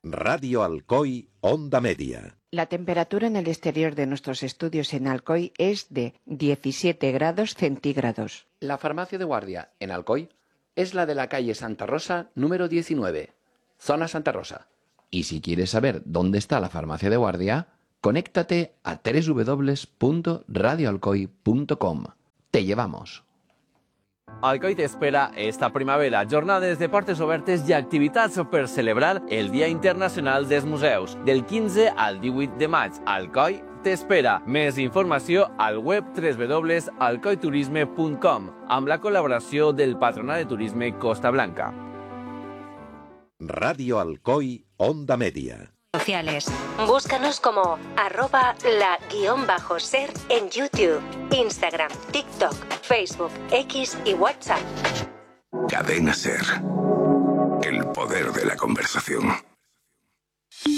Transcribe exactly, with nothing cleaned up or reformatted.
Radio Alcoy, Onda Media. La temperatura en el exterior de nuestros estudios en Alcoy es de diecisiete grados centígrados. La farmacia de guardia en Alcoy es la de la calle Santa Rosa, número diecinueve, zona Santa Rosa. Y si quieres saber dónde está la farmacia de guardia, conéctate a doble u doble u doble u punto radio alcoy punto com. Te llevamos. Alcoy te espera esta primavera, jornades de portes obertes i activitats per celebrar el Dia Internacional dels Museus. Del quinze al divuit de maig, Alcoy t'espera. Més informació al web doble u doble u doble u punt alcoy turisme punt com amb la col·laboració del Patronat de Turisme Costa Blanca. Radio Alcoy, Onda Media. Sociales. Búscanos como arroba la guión bajo ser en YouTube, Instagram, TikTok, Facebook, X y WhatsApp. Cadena Ser. El poder de la conversación.